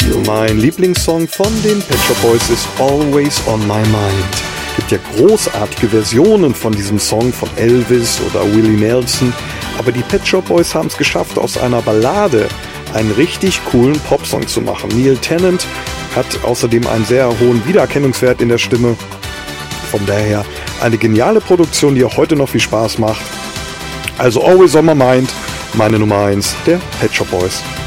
Mein Lieblingssong von den Pet Shop Boys ist Always on My Mind. Es gibt ja großartige Versionen von diesem Song von Elvis oder Willie Nelson, aber die Pet Shop Boys haben es geschafft, aus einer Ballade einen richtig coolen Popsong zu machen. Neil Tennant hat außerdem einen sehr hohen Wiedererkennungswert in der Stimme. Von daher eine geniale Produktion, die auch heute noch viel Spaß macht. Also Always on My Mind, meine Nummer 1 der Pet Shop Boys.